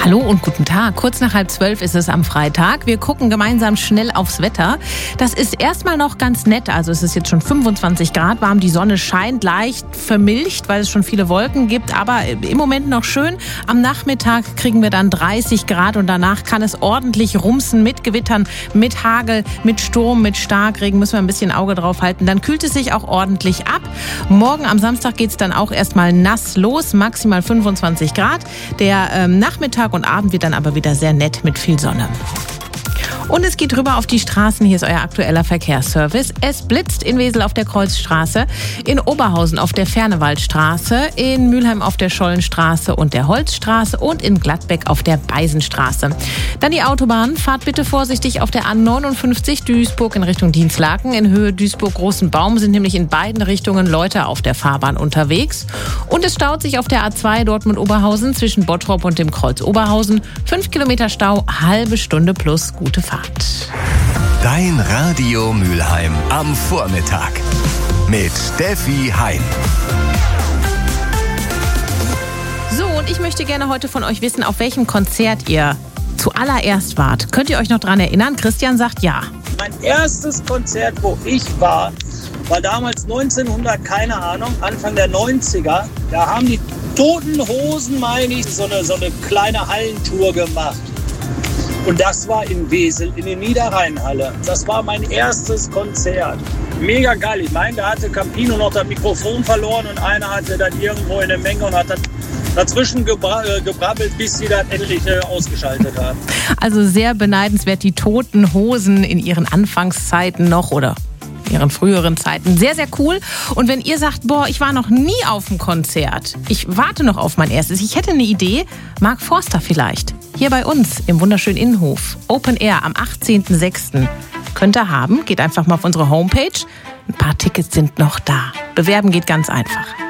Hallo und guten Tag. Kurz nach 11:30 ist es am Freitag. Wir gucken gemeinsam schnell aufs Wetter. Das ist erstmal noch ganz nett. Also es ist jetzt schon 25 Grad warm. Die Sonne scheint leicht vermilcht, weil es schon viele Wolken gibt. Aber im Moment noch schön. Am Nachmittag kriegen wir dann 30 Grad und danach kann es ordentlich rumsen mit Gewittern, mit Hagel, mit Sturm, mit Starkregen. Müssen wir ein bisschen Auge drauf halten. Dann kühlt es sich auch ordentlich ab. Morgen am Samstag geht es dann auch erstmal nass los. Maximal 25 Grad. Der Nachmittag und Abend wird dann aber wieder sehr nett mit viel Sonne. Und es geht rüber auf die Straßen. Hier ist euer aktueller Verkehrsservice. Es blitzt in Wesel auf der Kreuzstraße, in Oberhausen auf der Fernewaldstraße, in Mülheim auf der Schollenstraße und der Holzstraße und in Gladbeck auf der Beisenstraße. Dann die Autobahn. Fahrt bitte vorsichtig auf der A59 Duisburg in Richtung Dinslaken. In Höhe Duisburg-Großenbaum sind nämlich in beiden Richtungen Leute auf der Fahrbahn unterwegs. Und es staut sich auf der A2 Dortmund-Oberhausen zwischen Bottrop und dem Kreuz Oberhausen. 5 Kilometer Stau, halbe Stunde plus gute Fahrt. Dein Radio Mülheim am Vormittag mit Steffi Hein. So, und ich möchte gerne heute von euch wissen, auf welchem Konzert ihr zuallererst wart. Könnt ihr euch noch dran erinnern? Christian sagt ja. Mein erstes Konzert, wo ich war damals 1900, keine Ahnung, Anfang der 90er. Da haben die Toten Hosen, meine ich, so eine kleine Hallentour gemacht. Und das war in Wesel, in der Niederrheinhalle. Das war mein erstes Konzert. Mega geil. Ich meine, da hatte Campino noch das Mikrofon verloren und einer hatte dann irgendwo in der Menge und hat dann dazwischen gebrabbelt, bis sie das endlich ausgeschaltet haben. Also sehr beneidenswert, die Toten Hosen in ihren Anfangszeiten noch oder ihren früheren Zeiten. Sehr, sehr cool. Und wenn ihr sagt, boah, ich war noch nie auf dem Konzert, ich warte noch auf mein erstes, ich hätte eine Idee, Mark Forster vielleicht. Hier bei uns im wunderschönen Innenhof. Open Air am 18.06. Könnt ihr haben. Geht einfach mal auf unsere Homepage. Ein paar Tickets sind noch da. Bewerben geht ganz einfach.